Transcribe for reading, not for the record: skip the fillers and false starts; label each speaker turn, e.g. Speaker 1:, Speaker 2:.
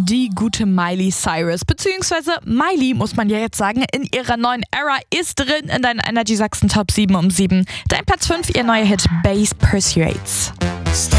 Speaker 1: die gute Miley Cyrus. Beziehungsweise Miley, muss man ja jetzt sagen, in ihrer neuen Era ist drin in deinen Energy Sachsen Top 7 um 7. Dein Platz 5, ihr neuer Hit Bass Persuades.